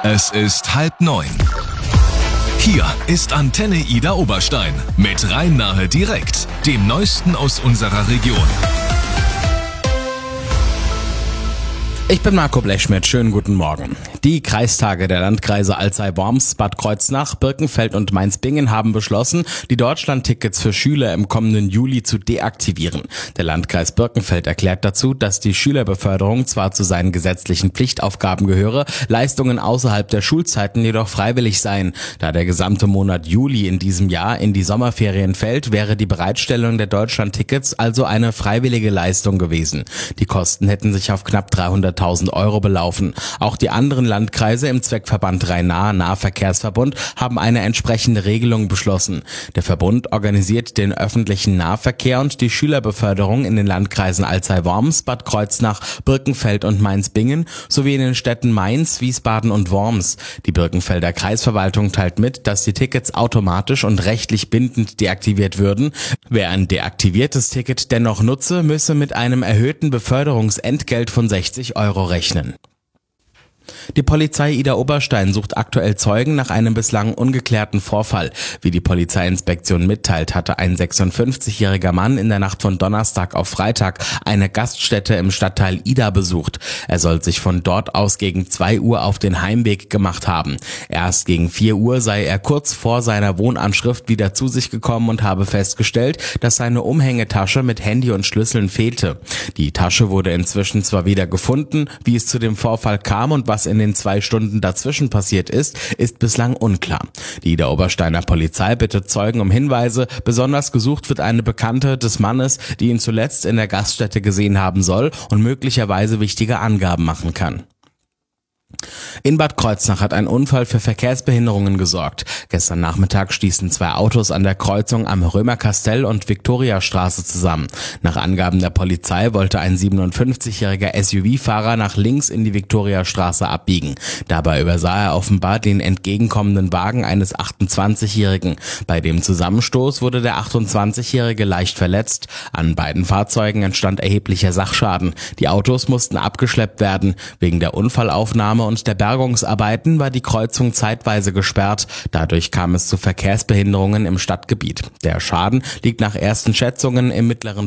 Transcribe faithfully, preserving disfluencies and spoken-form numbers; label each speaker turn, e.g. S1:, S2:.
S1: Es ist halb neun. Hier ist Antenne Ida Oberstein mit Rhein-Nahe direkt, dem Neuesten aus unserer Region.
S2: Ich bin Marco Blechschmidt, schönen guten Morgen. Die Kreistage der Landkreise Alzey-Worms, Bad Kreuznach, Birkenfeld und Mainz-Bingen haben beschlossen, die Deutschland-Tickets für Schüler im kommenden Juli zu deaktivieren. Der Landkreis Birkenfeld erklärt dazu, dass die Schülerbeförderung zwar zu seinen gesetzlichen Pflichtaufgaben gehöre, Leistungen außerhalb der Schulzeiten jedoch freiwillig seien. Da der gesamte Monat Juli in diesem Jahr in die Sommerferien fällt, wäre die Bereitstellung der Deutschland-Tickets also eine freiwillige Leistung gewesen. Die Kosten hätten sich auf knapp dreihunderttausend Euro belaufen. Auch die anderen Landkreise im Zweckverband Rhein-Nahe Nahverkehrsverbund haben eine entsprechende Regelung beschlossen. Der Verbund organisiert den öffentlichen Nahverkehr und die Schülerbeförderung in den Landkreisen Alzey-Worms, Bad Kreuznach, Birkenfeld und Mainz-Bingen sowie in den Städten Mainz, Wiesbaden und Worms. Die Birkenfelder Kreisverwaltung teilt mit, dass die Tickets automatisch und rechtlich bindend deaktiviert würden. Wer ein deaktiviertes Ticket dennoch nutze, müsse mit einem erhöhten Beförderungsentgelt von sechzig Euro rechnen. Die Polizei Ida Oberstein sucht aktuell Zeugen nach einem bislang ungeklärten Vorfall. Wie die Polizeiinspektion mitteilt, hatte ein sechsundfünfzigjähriger Mann in der Nacht von Donnerstag auf Freitag eine Gaststätte im Stadtteil Ida besucht. Er soll sich von dort aus gegen zwei Uhr auf den Heimweg gemacht haben. Erst gegen vier Uhr sei er kurz vor seiner Wohnanschrift wieder zu sich gekommen und habe festgestellt, dass seine Umhängetasche mit Handy und Schlüsseln fehlte. Die Tasche wurde inzwischen zwar wieder gefunden, wie es zu dem Vorfall kam und was in den zwei Stunden dazwischen passiert ist, ist bislang unklar. Die Ida Obersteiner Polizei bittet Zeugen um Hinweise. Besonders gesucht wird eine Bekannte des Mannes, die ihn zuletzt in der Gaststätte gesehen haben soll und möglicherweise wichtige Angaben machen kann. In Bad Kreuznach hat ein Unfall für Verkehrsbehinderungen gesorgt. Gestern Nachmittag stießen zwei Autos an der Kreuzung am Römerkastell und Viktoriastraße zusammen. Nach Angaben der Polizei wollte ein siebenundfünfzigjähriger S U V-Fahrer nach links in die Viktoriastraße abbiegen. Dabei übersah er offenbar den entgegenkommenden Wagen eines achtundzwanzigjährigen. Bei dem Zusammenstoß wurde der achtundzwanzigjährige leicht verletzt. An beiden Fahrzeugen entstand erheblicher Sachschaden. Die Autos mussten abgeschleppt werden. Wegen der Unfallaufnahme und der Bergungsarbeiten war die Kreuzung zeitweise gesperrt. Dadurch kam es zu Verkehrsbehinderungen im Stadtgebiet. Der Schaden liegt nach ersten Schätzungen im mittleren